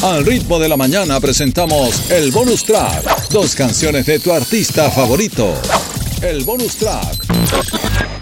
Al ritmo de la mañana presentamos el bonus track. 2 canciones de tu artista favorito. El bonus track.